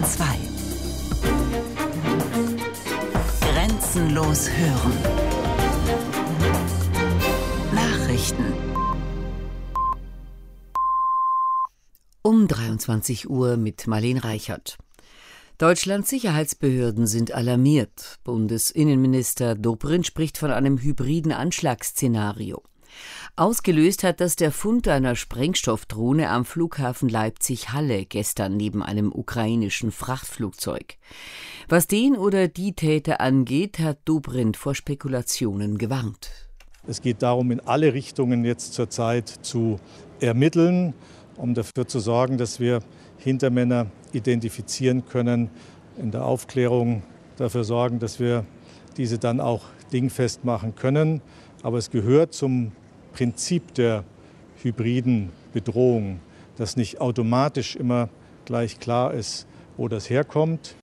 2. Grenzenlos hören. Nachrichten. Um 23 Uhr mit Marlene Reichert. Deutschlands Sicherheitsbehörden sind alarmiert. Bundesinnenminister Dobrindt spricht von einem hybriden Anschlagsszenario. Ausgelöst hat das der Fund einer Sprengstoffdrohne am Flughafen Leipzig-Halle gestern neben einem ukrainischen Frachtflugzeug. Was den oder die Täter angeht, hat Dobrindt vor Spekulationen gewarnt. Es geht darum, in alle Richtungen jetzt zurzeit zu ermitteln, um dafür zu sorgen, dass wir Hintermänner identifizieren können, in der Aufklärung dafür sorgen, dass wir diese dann auch dingfest machen können. Aber es gehört zum Prinzip der hybriden Bedrohung, dass nicht automatisch immer gleich klar ist, wo das herkommt.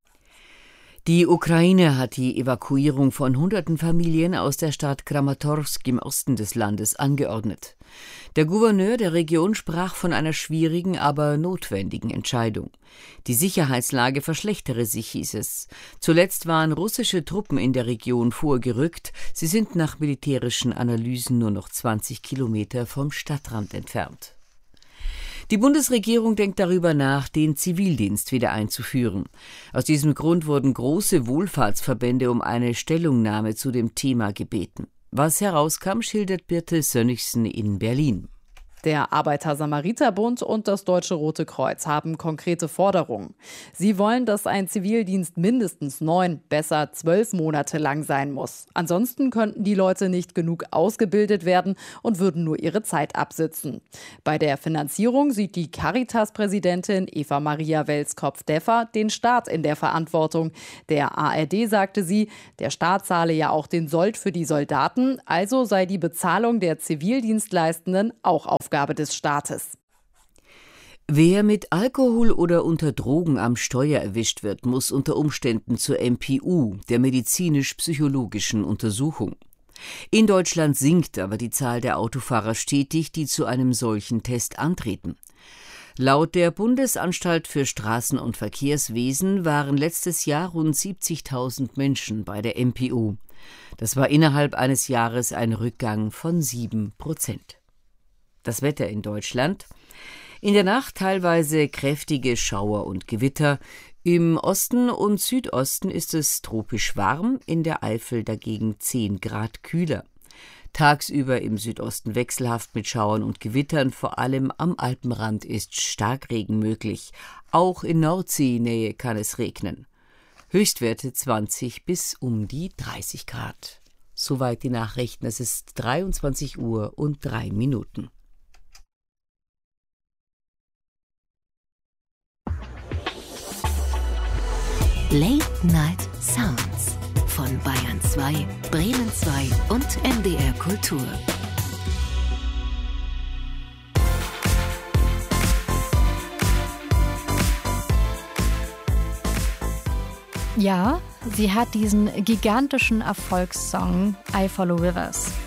Die Ukraine hat die Evakuierung von hunderten Familien aus der Stadt Kramatorsk im Osten des Landes angeordnet. Der Gouverneur der Region sprach von einer schwierigen, aber notwendigen Entscheidung. Die Sicherheitslage verschlechtere sich, hieß es. Zuletzt waren russische Truppen in der Region vorgerückt. Sie sind nach militärischen Analysen nur noch 20 Kilometer vom Stadtrand entfernt. Die Bundesregierung denkt darüber nach, den Zivildienst wieder einzuführen. Aus diesem Grund wurden große Wohlfahrtsverbände um eine Stellungnahme zu dem Thema gebeten. Was herauskam, schildert Birte Sönnigsen in Berlin. Der Arbeiter-Samariter-Bund und das Deutsche Rote Kreuz haben konkrete Forderungen. Sie wollen, dass ein Zivildienst mindestens 9, besser 12 Monate lang sein muss. Ansonsten könnten die Leute nicht genug ausgebildet werden und würden nur ihre Zeit absitzen. Bei der Finanzierung sieht die Caritas-Präsidentin Eva-Maria Welskopf-Deffer den Staat in der Verantwortung. Der ARD sagte sie, der Staat zahle ja auch den Sold für die Soldaten, also sei die Bezahlung der Zivildienstleistenden auch Aufgabe des Staates. Wer mit Alkohol oder unter Drogen am Steuer erwischt wird, muss unter Umständen zur MPU, der medizinisch-psychologischen Untersuchung. In Deutschland sinkt aber die Zahl der Autofahrer stetig, die zu einem solchen Test antreten. Laut der Bundesanstalt für Straßen- und Verkehrswesen waren letztes Jahr rund 70.000 Menschen bei der MPU. Das war innerhalb eines Jahres ein Rückgang von 7%. Das Wetter in Deutschland. In der Nacht teilweise kräftige Schauer und Gewitter. Im Osten und Südosten ist es tropisch warm, in der Eifel dagegen 10 Grad kühler. Tagsüber im Südosten wechselhaft mit Schauern und Gewittern, vor allem am Alpenrand ist Starkregen möglich. Auch in Nordseenähe kann es regnen. Höchstwerte 20 bis um die 30 Grad. Soweit die Nachrichten. Es ist 23 Uhr und 3 Minuten. Late Night Sounds von Bayern 2, Bremen 2 und NDR Kultur. Ja, sie hat diesen gigantischen Erfolgssong I Follow Rivers.